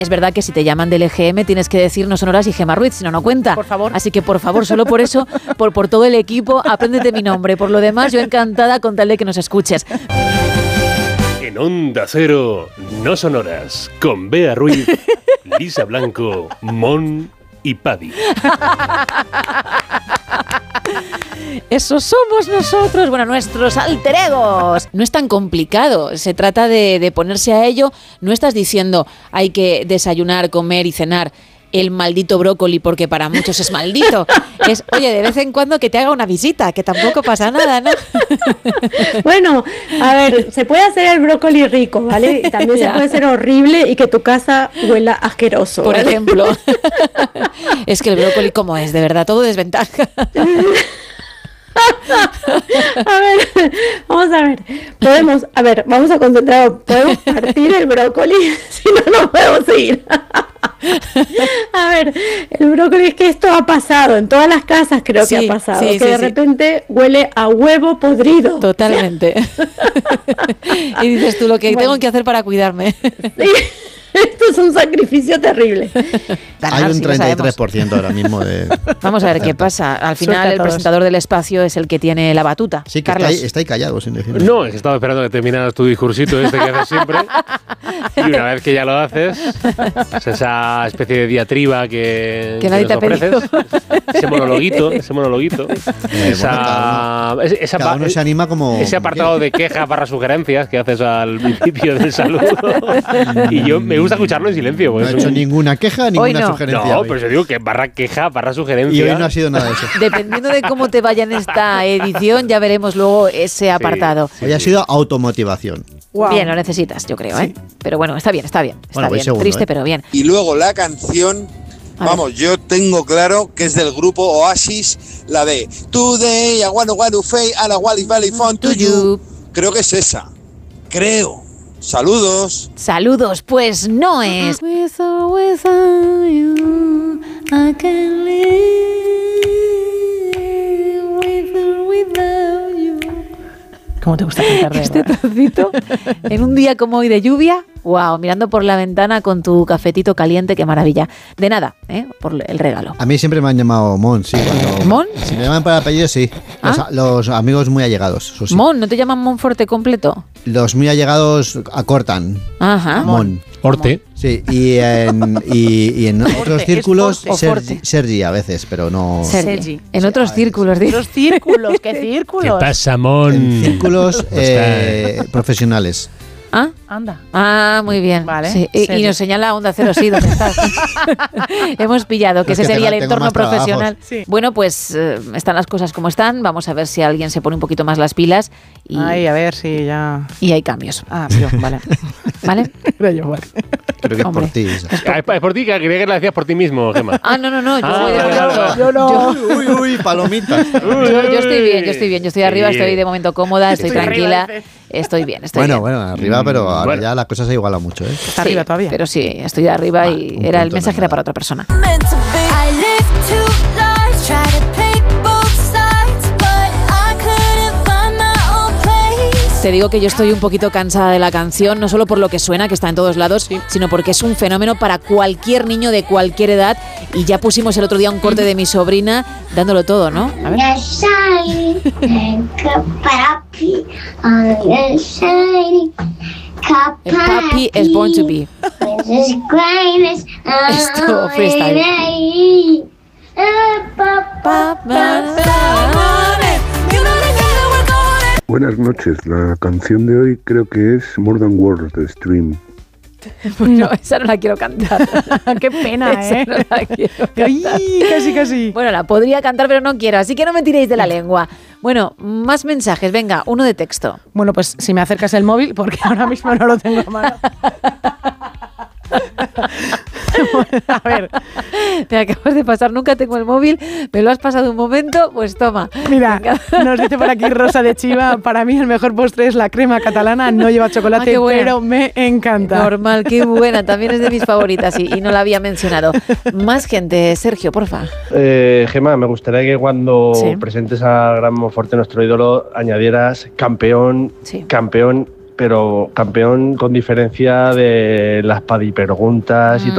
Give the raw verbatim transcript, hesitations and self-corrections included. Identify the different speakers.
Speaker 1: Es verdad que si te llaman del E G M tienes que decir no Sonoras y Gemma Ruiz, si no, no cuenta.
Speaker 2: Por favor.
Speaker 1: Así que, por favor, solo por eso, por, por todo el equipo, apréndete mi nombre. Por lo demás, yo encantada con tal de que nos escuches.
Speaker 3: En Onda Cero, No Sonoras, con Bea Ruiz, Lisa Blanco, Mon y Paddy.
Speaker 1: Esos somos nosotros, bueno, nuestros alter egos. No es tan complicado, se trata de, de ponerse a ello. No estás diciendo hay que desayunar, comer y cenar el maldito brócoli porque para muchos es maldito. Es, oye, de vez en cuando que te haga una visita, que tampoco pasa nada, ¿no?
Speaker 4: Bueno, a ver, se puede hacer el brócoli rico, ¿vale? Y también se puede hacer horrible y que tu casa huela asqueroso,
Speaker 1: por
Speaker 4: ¿vale?
Speaker 1: ejemplo. Es que el brócoli, ¿cómo es? De verdad, todo desventaja.
Speaker 4: A ver, vamos a ver. Podemos, a ver, vamos a concentrar. Podemos partir el brócoli, si no, no podemos seguir. A ver, el brócoli, es que esto ha pasado en todas las casas, creo
Speaker 1: Sí,
Speaker 4: que ha pasado,
Speaker 1: sí,
Speaker 4: que
Speaker 1: sí,
Speaker 4: de
Speaker 1: sí.
Speaker 4: repente huele a huevo podrido.
Speaker 1: Totalmente. Y dices tú, lo que
Speaker 4: Bueno.
Speaker 1: tengo que hacer para cuidarme.
Speaker 4: Sí. Esto es un sacrificio terrible.
Speaker 5: Hay un
Speaker 1: Sí, lo
Speaker 5: treinta y tres
Speaker 1: sabemos.
Speaker 5: por ciento ahora mismo de...
Speaker 1: Vamos a ver qué pasa. Al final,
Speaker 2: Suelta a
Speaker 1: el
Speaker 2: todos.
Speaker 1: presentador del espacio es el que tiene la batuta.
Speaker 5: Sí, que está
Speaker 1: Carlos.
Speaker 5: ahí, está ahí callado sin decir nada.
Speaker 3: No, es que estaba esperando que terminaras tu discursito este que haces siempre. Y una vez que ya lo haces, es esa especie de diatriba que,
Speaker 1: Que nadie
Speaker 3: nos
Speaker 1: te ha pedido.
Speaker 3: ofreces, ese monologuito, ese monologuito,
Speaker 5: Eh,
Speaker 3: esa,
Speaker 5: bueno,
Speaker 3: esa, esa
Speaker 5: cada
Speaker 3: pa-
Speaker 5: uno se anima como...
Speaker 3: ese apartado de quejas barra sugerencias que haces al principio del saludo. Y yo me gusta escucharlo en silencio.
Speaker 5: No
Speaker 3: pues
Speaker 5: ha
Speaker 3: es
Speaker 5: hecho
Speaker 3: un-
Speaker 5: ninguna queja, ninguna
Speaker 1: no.
Speaker 5: sugerencia.
Speaker 3: No,
Speaker 5: hoy.
Speaker 3: pero yo digo que barra queja, barra sugerencia.
Speaker 5: Y hoy no ha sido nada de eso.
Speaker 1: Dependiendo de cómo te vaya en esta edición, ya veremos luego ese apartado.
Speaker 3: Sí,
Speaker 5: Hoy ha
Speaker 3: sí.
Speaker 5: sido automotivación.
Speaker 2: Wow.
Speaker 1: Bien, lo necesitas, yo creo, ¿eh? Pero bueno, está bien, está bien. Está
Speaker 5: Bueno, voy
Speaker 1: bien.
Speaker 5: segundo,
Speaker 1: Triste,
Speaker 5: ¿eh?
Speaker 1: pero bien.
Speaker 6: Y luego la canción,
Speaker 1: A
Speaker 6: vamos, yo tengo claro que es del grupo Oasis, la de Today I wanna wanna fade and I wanna valley fun to you. Creo que es esa. Creo. Saludos.
Speaker 1: Saludos, pues no es. With or without you, I can live with or without you.
Speaker 2: ¿Cómo te gusta cantar de
Speaker 1: Este
Speaker 2: verdad?
Speaker 1: trocito, en un día como hoy de lluvia, wow, mirando por la ventana con tu cafetito caliente, qué maravilla. De nada, ¿eh? Por el regalo.
Speaker 5: A mí siempre me han llamado Mon, sí. Cuando,
Speaker 1: ¿Mon?
Speaker 5: Si me llaman para apellido, sí. Los,
Speaker 1: Ah.
Speaker 5: los amigos muy allegados, eso sí.
Speaker 1: Mon, ¿no te llaman Monforte completo?
Speaker 5: Los muy allegados acortan.
Speaker 1: Ajá.
Speaker 5: Mon.
Speaker 3: Orte.
Speaker 5: Sí, y en, y, y en otros
Speaker 2: es
Speaker 5: círculos,
Speaker 2: Forte.
Speaker 5: Sergi,
Speaker 1: Forte.
Speaker 5: Sergi a veces, pero no...
Speaker 1: Sergi.
Speaker 2: Sergi.
Speaker 1: En otros círculos, dice.
Speaker 2: Los círculos, ¿qué círculos?
Speaker 3: ¿Qué pasa, Mon?
Speaker 5: En círculos
Speaker 3: Está-
Speaker 5: eh, profesionales.
Speaker 1: ¿Ah?
Speaker 2: Anda.
Speaker 1: Ah, muy bien.
Speaker 2: Vale,
Speaker 1: Sí. Y, y
Speaker 2: Sergi.
Speaker 1: nos señala Onda Cero, sí, ¿dónde estás? Hemos pillado que
Speaker 5: Es
Speaker 1: ese
Speaker 5: que
Speaker 1: sería el
Speaker 5: tengo
Speaker 1: entorno
Speaker 5: más trabajos.
Speaker 1: profesional.
Speaker 2: Sí.
Speaker 1: Bueno, pues eh, están las cosas como están. Vamos a ver si alguien se pone un poquito más las pilas y,
Speaker 2: Ay, a ver si ya...
Speaker 1: y hay cambios.
Speaker 2: Ah, yo, vale.
Speaker 1: ¿Vale?
Speaker 2: Era yo, vale.
Speaker 5: Creo que es
Speaker 1: Hombre.
Speaker 5: por ti. Isa.
Speaker 3: Ah, Es por ti, que creía que lo decías por ti mismo, Gemma.
Speaker 1: Ah, no, no, no. Yo,
Speaker 3: Ah,
Speaker 1: voy de
Speaker 3: vale,
Speaker 1: momento-
Speaker 3: vale, vale.
Speaker 2: Yo no.
Speaker 5: Uy, uy, palomita.
Speaker 1: yo- yo estoy bien, yo estoy bien. Yo estoy arriba,
Speaker 3: Sí.
Speaker 1: estoy de momento cómoda, estoy,
Speaker 2: Estoy
Speaker 1: tranquila.
Speaker 2: arriba, dice.
Speaker 1: Estoy bien, estoy
Speaker 5: Bueno,
Speaker 1: bien.
Speaker 5: bueno, arriba, pero ahora
Speaker 3: Bueno.
Speaker 5: ya la cosa se iguala mucho, ¿eh?
Speaker 2: Está
Speaker 1: Sí,
Speaker 2: arriba todavía.
Speaker 1: Pero sí, estoy de arriba y
Speaker 5: un
Speaker 1: era el
Speaker 5: punto
Speaker 1: mensaje
Speaker 5: nada.
Speaker 1: era para otra persona.
Speaker 7: meant to be. I live two lives, try to pick both sides, but I couldn't find my own place.
Speaker 1: Te digo que yo estoy un poquito cansada de la canción, no solo por lo que suena, que está en todos lados, sino porque es un fenómeno para cualquier niño de cualquier edad. Y ya pusimos el otro día un corte de mi sobrina dándolo todo, ¿no? A ver. El papi es born to be. Esto, freestyle.
Speaker 8: Buenas noches, la canción de hoy creo que es More Than Words de Stream.
Speaker 1: Bueno, esa no la quiero cantar.
Speaker 2: Qué pena,
Speaker 1: Esa
Speaker 2: ¿eh?
Speaker 1: no la quiero
Speaker 2: Ay,
Speaker 1: cantar.
Speaker 2: casi, casi.
Speaker 1: Bueno, la podría cantar, pero no quiero, así que no me tiréis de la lengua. Bueno, más mensajes, venga, uno de texto.
Speaker 2: Bueno, pues si me acercas el móvil, porque ahora mismo no lo tengo a mano. Bueno, a ver,
Speaker 1: Te acabas de pasar, nunca tengo el móvil, me lo has pasado un momento, pues toma.
Speaker 2: mira,
Speaker 1: Venga.
Speaker 2: nos dice por aquí Rosa de Chiva, para mí el mejor postre es la crema catalana, no lleva
Speaker 1: Ah,
Speaker 2: chocolate,
Speaker 1: qué buena.
Speaker 2: pero me encanta.
Speaker 1: Normal, qué buena, también es de mis favoritas y, y no la había mencionado. Más gente, Sergio, porfa.
Speaker 9: Eh, Gemma, me gustaría que cuando
Speaker 1: Sí.
Speaker 9: presentes a Gran Monforte, nuestro ídolo, añadieras campeón,
Speaker 1: Sí.
Speaker 9: campeón, pero campeón con diferencia de las padipreguntas y
Speaker 1: Mm.